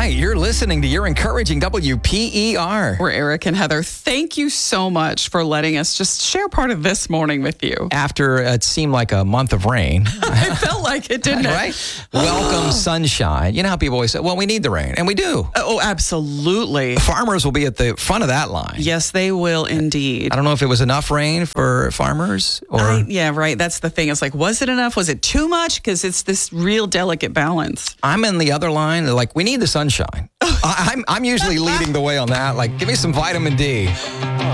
right. You're listening to Your Encouraging WPER. We're Eric and Heather. Thank you so much for letting us just share part of this morning with you. After it seemed like a month of rain. It felt like it, didn't it? Right? Welcome sunshine. You know how people always say, well, we need the rain. And we do. Oh, absolutely. Farmers will be at the front of that line. Yes, they will indeed. I don't know if it was enough rain for farmers or... Yeah, right. That's the thing. It's like, was it enough? Was it too much? Because it's this real delicate balance. I'm in the other line. They're like, we need the sunshine. I'm usually leading the way on that. Like, give me some vitamin D.